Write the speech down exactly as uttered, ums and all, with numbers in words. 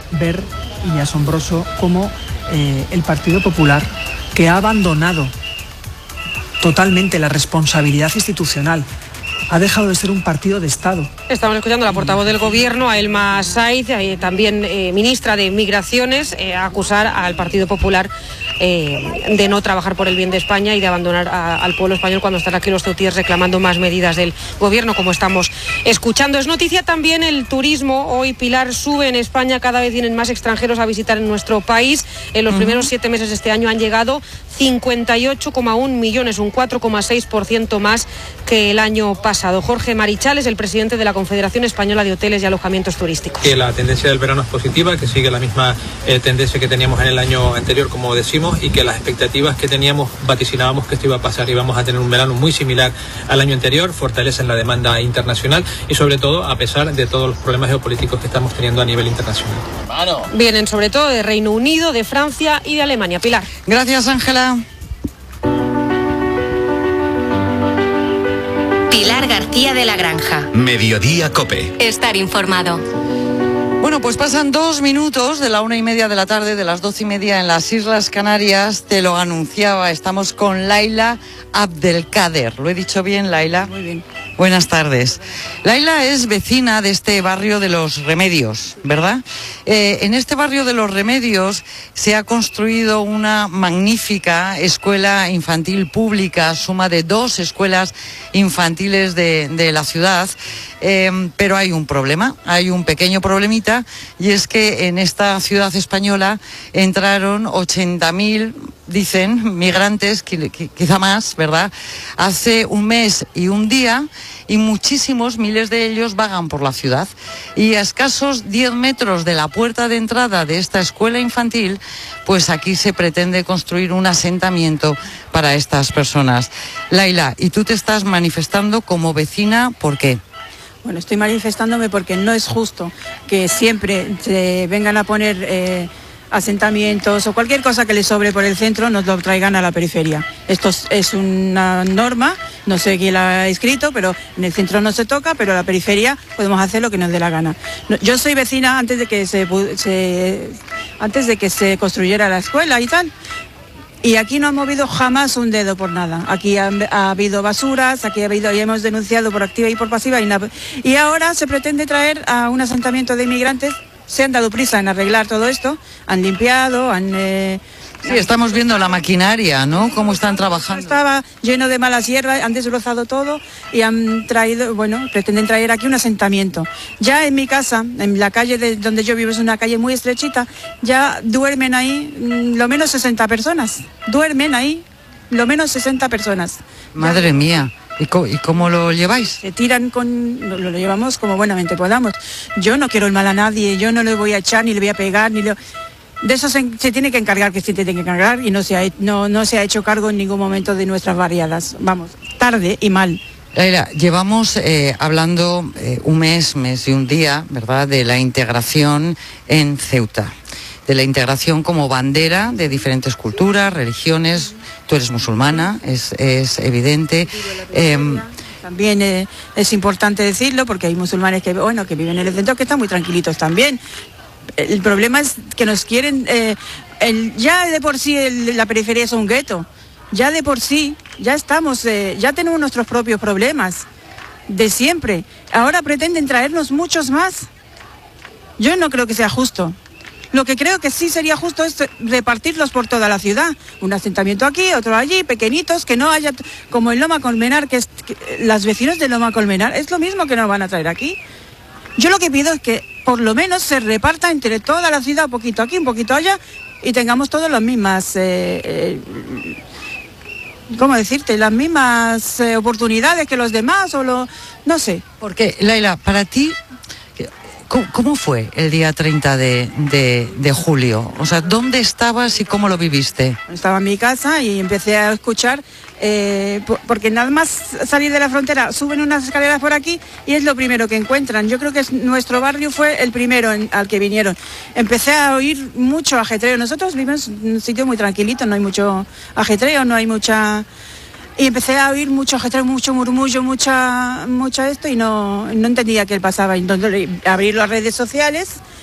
ver y asombroso cómo eh, el Partido Popular, que ha abandonado totalmente la responsabilidad institucional, ha dejado de ser un partido de Estado. Estamos escuchando a la portavoz del Gobierno, a Elma Saiz, eh, también eh, ministra de Migraciones, eh, a acusar al Partido Popular eh, de no trabajar por el bien de España y de abandonar a, al pueblo español cuando están aquí los ceutíes reclamando más medidas del Gobierno, como estamos escuchando. Es noticia también el turismo. Hoy, Pilar, sube en España, cada vez vienen más extranjeros a visitar en nuestro país. En los uh-huh. primeros siete meses de este año han llegado cincuenta y ocho coma uno millones, un cuatro coma seis por ciento más que el año pasado. Jorge Marichal es el presidente de la Confederación Española de Hoteles y Alojamientos Turísticos. Que la tendencia del verano es positiva, que sigue la misma eh, tendencia que teníamos en el año anterior, como decimos, y que las expectativas que teníamos vaticinábamos que esto iba a pasar, íbamos a tener un verano muy similar al año anterior, fortalecen la demanda internacional y sobre todo a pesar de todos los problemas geopolíticos que estamos teniendo a nivel internacional. Vienen sobre todo de Reino Unido, de Francia y de Alemania. Pilar. Gracias, Ángela. Pilar García de la Granja. Mediodía COPE. Estar informado. Bueno, pues pasan dos minutos de la una y media de la tarde, de las doce y media en las Islas Canarias. Te lo anunciaba, estamos con Laila Abdelkader. ¿Lo he dicho bien, Laila? Muy bien. Buenas tardes. Laila es vecina de este barrio de Los Remedios, ¿verdad? Eh, en este barrio de Los Remedios se ha construido una magnífica escuela infantil pública, suma de dos escuelas infantiles de, de la ciudad. Eh, pero hay un problema, hay un pequeño problemita, y es que en esta ciudad española entraron ochenta mil, dicen, migrantes, quizá más, ¿verdad?, hace un mes y un día, y muchísimos, miles de ellos vagan por la ciudad. Y a escasos diez metros de la puerta de entrada de esta escuela infantil, pues aquí se pretende construir un asentamiento para estas personas. Laila, y tú te estás manifestando como vecina, ¿por qué? Bueno, estoy manifestándome porque no es justo que siempre se vengan a poner eh, asentamientos o cualquier cosa que les sobre por el centro, nos lo traigan a la periferia. Esto es, es una norma, no sé quién la ha escrito, pero en el centro no se toca, pero en la periferia podemos hacer lo que nos dé la gana. Yo soy vecina antes de que se, se antes de que se construyera la escuela y tal. Y aquí no ha movido jamás un dedo por nada. Aquí ha, ha habido basuras, aquí ha habido, y hemos denunciado por activa y por pasiva. Y, y ahora se pretende traer a un asentamiento de inmigrantes. Se han dado prisa en arreglar todo esto, han limpiado, han... Eh, sí, estamos viendo la maquinaria, ¿no? Cómo están trabajando. Estaba lleno de malas hierbas, han desbrozado todo y han traído, bueno, pretenden traer aquí un asentamiento. Ya en mi casa, en la calle de donde yo vivo, es una calle muy estrechita, ya duermen ahí mmm, lo menos sesenta personas. Duermen ahí lo menos sesenta personas. Madre ya. mía. ¿Y cómo, ¿Y cómo lo lleváis? Se tiran con... Lo, lo llevamos como buenamente podamos. Yo no quiero el mal a nadie, yo no le voy a echar, ni le voy a pegar, ni le... De eso se, se tiene que encargar, que se tiene que encargar, y no se, ha, no, no se ha hecho cargo en ningún momento de nuestras barriadas. Vamos, tarde y mal. Laila, llevamos eh, hablando eh, un mes, mes y un día, ¿verdad?, de la integración en Ceuta. De la integración como bandera de diferentes culturas, religiones. Tú eres musulmana, es, es evidente. Eh, También eh, es importante decirlo, porque hay musulmanes que, bueno, que viven en el centro que están muy tranquilitos también. El problema es que nos quieren... Eh, el, ya de por sí el, la periferia es un gueto. Ya de por sí, ya estamos... Eh, ya tenemos nuestros propios problemas. De siempre. Ahora pretenden traernos muchos más. Yo no creo que sea justo. Lo que creo que sí sería justo es repartirlos por toda la ciudad. Un asentamiento aquí, otro allí, pequeñitos, que no haya... Como en Loma Colmenar, que, es, que las vecinos de Loma Colmenar, es lo mismo que nos van a traer aquí. Yo lo que pido es que por lo menos se reparta entre toda la ciudad, un poquito aquí, un poquito allá, y tengamos todas las mismas... Eh, eh, ¿Cómo decirte? Las mismas eh, oportunidades que los demás, o lo... No sé. Porque, Laila, para ti... ¿Cómo fue el día treinta de, de, de julio? O sea, ¿dónde estabas y cómo lo viviste? Estaba en mi casa y empecé a escuchar, eh, porque nada más salir de la frontera, suben unas escaleras por aquí y es lo primero que encuentran. Yo creo que es, nuestro barrio fue el primero en, al que vinieron. Empecé a oír mucho ajetreo. Nosotros vivimos en un sitio muy tranquilito, no hay mucho ajetreo, no hay mucha... Y empecé a oír mucho ajetreo, mucho murmullo, mucha, mucha esto, y no, no entendía qué pasaba. Entonces abrí las redes sociales